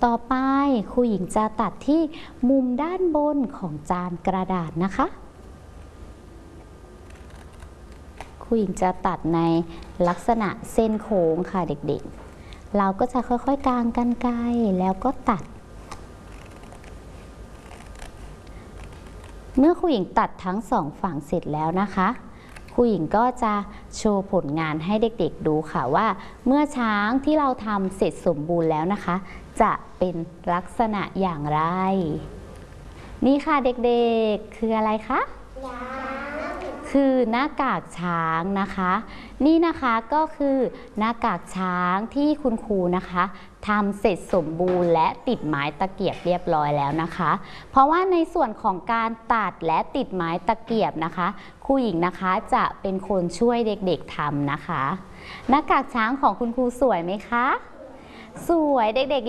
ต่อไปครูหญิงจะตัดที่มุมด้านบนของจานกระดาษนะคะครูหญิงจะตัดในลักษณะเส้นโค้งค่ะเด็กๆเราก็จะค่อยๆกางกรรไกรแล้วก็ตัดเมื่อครูหญิงตัดทั้งสองฝั่งเสร็จแล้วนะคะครูหญิงก็จะโชว์ผลงานให้เด็กๆดูค่ะว่าเมื่อช้างที่เราทำเสร็จสมบูรณ์แล้วนะคะจะเป็นลักษณะอย่างไรนี่ค่ะเด็กๆคืออะไรคะคือหน้ากากช้างนะคะนี่นะคะก็คือหน้ากากช้างที่คุณครูนะคะทำเสร็จสมบูรณ์และติดไม้ตะเกียบเรียบร้อยแล้วนะคะเพราะว่าในส่วนของการตัดและติดไม้ตะเกียบนะคะครูหญิงนะคะจะเป็นคนช่วยเด็กๆทำนะคะหน้ากากช้างของคุณครูสวยไหมคะสวยเด็กๆ